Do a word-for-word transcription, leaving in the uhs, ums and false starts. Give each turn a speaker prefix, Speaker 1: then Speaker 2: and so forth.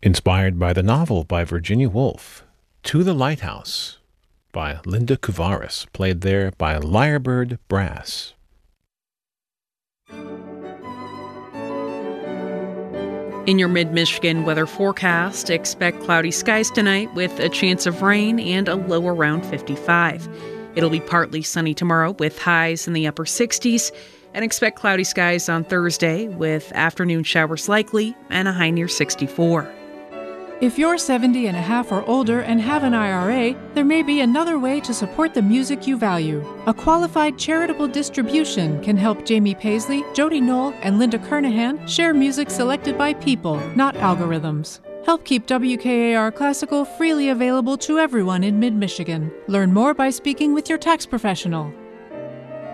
Speaker 1: Inspired by the novel by Virginia Woolf, To the Lighthouse by Linda Kuvaris, played there by Lyrebird Brass.
Speaker 2: In your mid-Michigan weather forecast, expect cloudy skies tonight with a chance of rain and a low around fifty-five. It'll be partly sunny tomorrow with highs in the upper sixties, and expect cloudy skies on Thursday with afternoon showers likely and a high near sixty-four.
Speaker 3: If you're seventy and a half or older and have an I R A, there may be another way to support the music you value. A qualified charitable distribution can help Jamie Paisley, Jody Knoll, and Linda Kernahan share music selected by people, not algorithms. Help keep W K A R Classical freely available to everyone in mid-Michigan. Learn more by speaking with your tax professional.